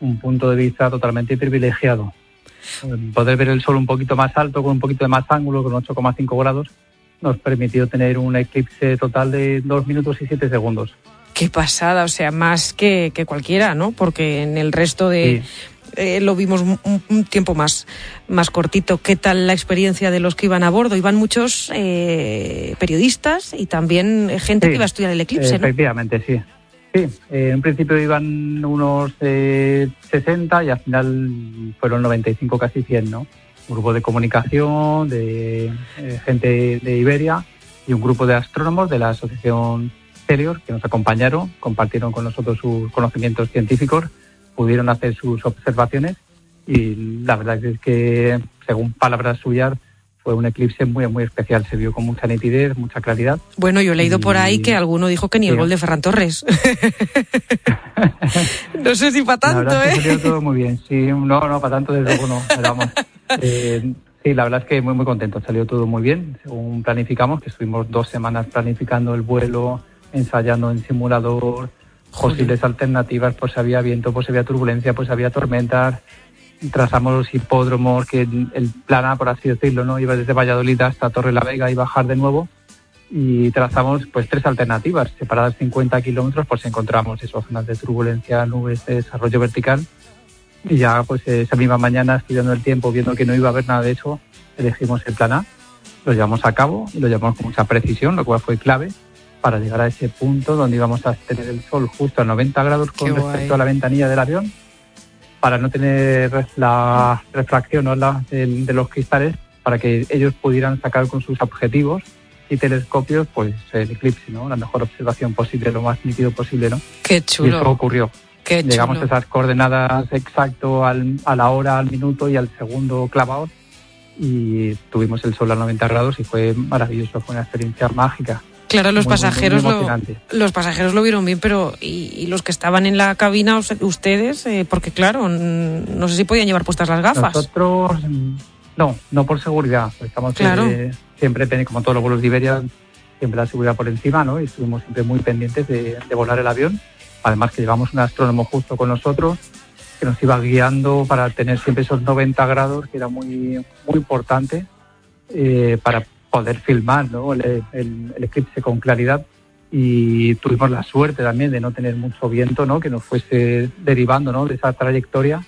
un punto de vista totalmente privilegiado. Poder ver el sol un poquito más alto, con un poquito de más ángulo, con 8,5 grados, nos permitió tener un eclipse total de 2 minutos y 7 segundos. Qué pasada, o sea, más que cualquiera, ¿no? Porque en el resto de... Sí. Lo vimos un tiempo más cortito. ¿Qué tal la experiencia de los que iban a bordo? Iban muchos periodistas y también gente que iba a estudiar el eclipse, ¿no? Efectivamente, sí. Sí, en principio iban unos 60 y al final fueron 95, casi 100, ¿no? Un grupo de comunicación, de gente de Iberia y un grupo de astrónomos de la asociación Celios que nos acompañaron, compartieron con nosotros sus conocimientos científicos, pudieron hacer sus observaciones y la verdad es que, según palabras suyas, fue un eclipse muy, muy especial. Se vio con mucha nitidez, mucha claridad. Bueno, yo he leído por ahí que alguno dijo que ni el gol de Ferran Torres. No sé si para tanto, la verdad es que salió todo muy bien. Sí, no, para tanto desde luego no. Pero vamos, sí, la verdad es que muy, muy contento. Salió todo muy bien, según planificamos, que estuvimos 2 semanas planificando el vuelo, ensayando en simulador, posibles alternativas, pues había viento, pues había turbulencia, pues había tormentas. Trazamos los hipódromos, que el plan A, por así decirlo, ¿no? Iba desde Valladolid hasta Torrelavega y bajar de nuevo. Y trazamos pues 3 alternativas, separadas 50 kilómetros, pues encontramos esas zonas de turbulencia, nubes de desarrollo vertical. Y ya pues esa misma mañana, estudiando el tiempo, viendo que no iba a haber nada de eso, elegimos el plan A, lo llevamos a cabo y lo llevamos con mucha precisión, lo cual fue clave para llegar a ese punto donde íbamos a tener el sol justo a 90 grados con respecto a la ventanilla del avión, para no tener la refracción, ¿no? de los cristales, para que ellos pudieran sacar con sus objetivos y telescopios pues el eclipse, ¿no? La mejor observación posible, lo más nítido posible, ¿no? Qué chulo. Y eso ocurrió. Qué chulo. Llegamos a esas coordenadas exacto a la hora, al minuto y al segundo clavados y tuvimos el sol a 90 grados y fue maravilloso, fue una experiencia mágica. Claro, los pasajeros muy lo vieron bien, pero ¿y los que estaban en la cabina, ustedes? Porque claro, no sé si podían llevar puestas las gafas. Nosotros no por seguridad. Estamos siempre, como todos los vuelos de Iberia, siempre la seguridad por encima, ¿no? Y estuvimos siempre muy pendientes de volar el avión. Además que llevamos un astrónomo justo con nosotros que nos iba guiando para tener siempre esos 90 grados, que era muy, muy importante para poder filmar, ¿no? el eclipse con claridad. Y tuvimos la suerte también de no tener mucho viento, ¿no? Que nos fuese derivando, ¿no? De esa trayectoria.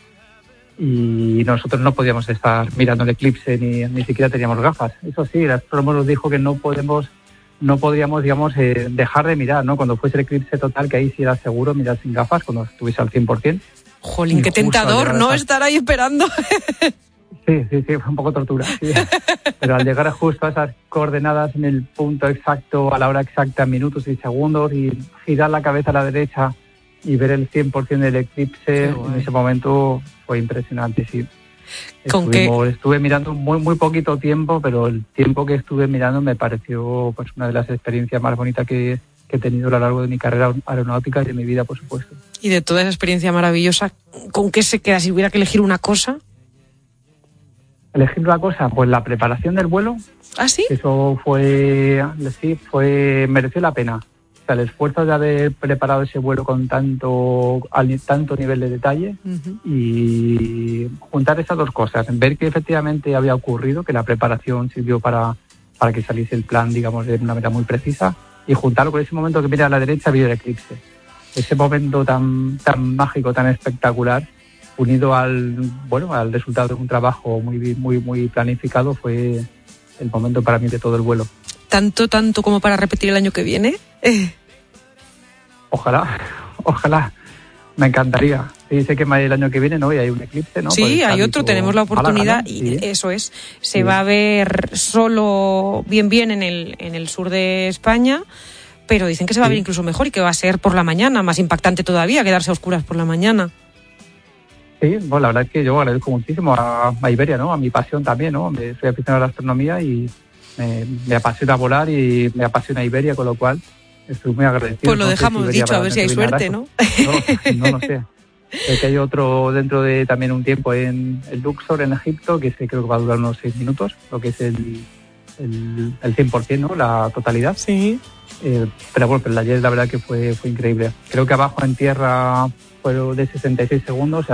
Y nosotros no podíamos estar mirando el eclipse, ni siquiera teníamos gafas. Eso sí, el astrónomo nos dijo que no podríamos, digamos, dejar de mirar, ¿no? Cuando fuese el eclipse total, que ahí sí era seguro mirar sin gafas, cuando estuviese al 100%. Jolín, qué tentador, ¿no? Estar ahí esperando. Sí, fue un poco tortura. Sí. Pero al llegar justo a esas coordenadas en el punto exacto, a la hora exacta, en minutos y segundos, y girar la cabeza a la derecha y ver el 100% del eclipse, en ese momento fue impresionante, sí. Estuve mirando muy, muy poquito tiempo, pero el tiempo que estuve mirando me pareció pues una de las experiencias más bonitas que he tenido a lo largo de mi carrera aeronáutica y de mi vida, por supuesto. Y de toda esa experiencia maravillosa, ¿con qué se queda si hubiera que elegir una cosa? Elegir una cosa, pues la preparación del vuelo. ¿Ah, sí? Eso mereció la pena. O sea, el esfuerzo de haber preparado ese vuelo con tanto nivel de detalle, uh-huh, y juntar esas dos cosas, ver que efectivamente había ocurrido, que la preparación sirvió para que saliese el plan, digamos, de una manera muy precisa, y juntarlo con ese momento que mira a la derecha, vio el eclipse. Ese momento tan mágico, tan espectacular, unido al resultado de un trabajo muy, muy, muy planificado, fue el momento para mí de todo el vuelo. ¿Tanto como para repetir el año que viene? Ojalá. Me encantaría. Sí, sé que el año que viene, ¿no? Y hay un eclipse, ¿no? Sí, hay otro, tenemos la oportunidad, Málaga, ¿no? Y eso es. Se va a ver solo bien en el sur de España, pero dicen que se va a ver incluso mejor y que va a ser por la mañana, más impactante todavía, quedarse a oscuras por la mañana. Sí, bueno, la verdad es que yo agradezco muchísimo a Iberia, ¿no? A mi pasión también, ¿no? Soy aficionado a la astronomía y me apasiona volar y me apasiona Iberia, con lo cual estoy muy agradecido. Pues lo dejamos dicho, a ver si hay suerte, ¿no? No lo sé. Sé que hay otro dentro de también un tiempo en el Luxor, en Egipto, que creo que va a durar unos 6 minutos, lo que es el 100%, ¿no? La totalidad. Sí. Pero el ayer la verdad que fue increíble. Creo que abajo en tierra fueron de 66 segundos,